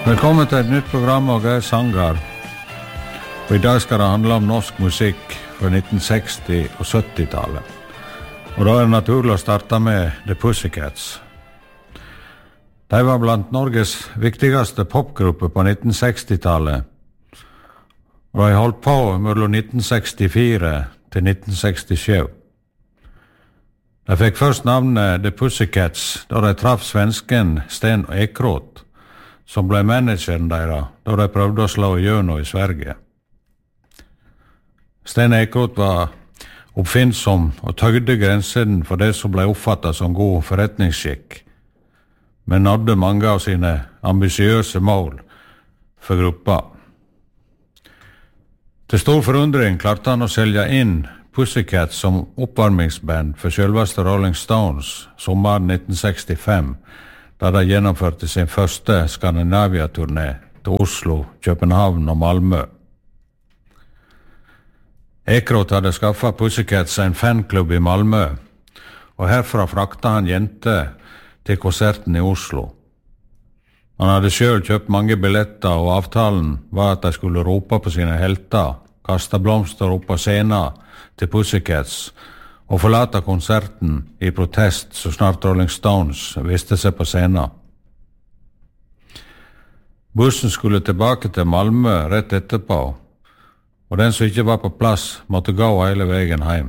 Velkommen til et nytt program av Geir Sangar. Og I dag skal det handle om norsk musikk fra 1960- og 70-tallet. Og da det naturlig å starte med The Pussycats. De var blant Norges viktigste popgrupper på 1960-tallet. Og de holdt på mellom 1964 til 1967. De fikk først navnet The Pussycats da de traff svensken Sten Ekroth, som ble manageren deres da de prøvde å slå igjennom I Sverige. Sten Ekroth var oppfinnsom og tøyde grensen for det som ble oppfattet som god forretningsskikk, men nådde mange av sine ambisiøse mål for gruppa. Til stor forundring klarte han å selge inn Pussycats som oppvarmingsband for selveste Rolling Stones sommeren 1965, da de gjennomførte sin første Skandinavia-turné til Oslo, København og Malmö. Ekroth hadde skaffet Pussycats en fanklubb I Malmö, og herfra frakta han jenter til konserten I Oslo. Han hadde selv kjøpt mange billetter, og avtalen var at de skulle rope på sine helter, kaste blomster opp på scenen til Pussycats, og forlate konserten I protest så snart Rolling Stones viste seg på scenen. Bussen skulle tilbake til Malmö rett etterpå, og den som ikke var på plass måtte gå hele veien hjem.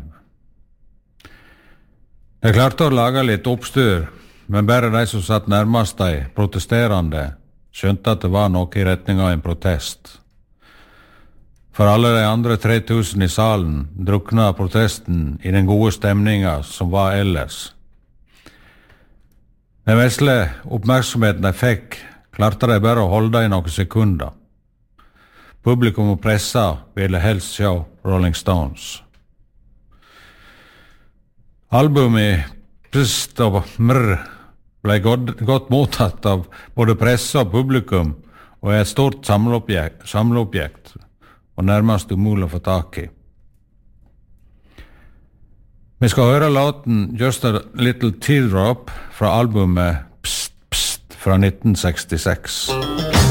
De klarte å lage litt oppstyr, men bare de som satt nærmest de protesterende skjønte at det var noe I retning av en protest. For alle de andre 3000 I salen drukna protesten I den gode stemninga som var ellers. Den vesle oppmerksomheten de fikk, klarte de bare å holde I noen sekunder. Publikum og pressa ville helst se Rolling Stones. Albumet Pst og Mrr ble godt mottatt av både presse og publikum, og et stort samleobjekt og nærmest umulig å få tak I. Vi skal høre låten Just a Little Teardrop fra albumet Pst Pst fra 1966.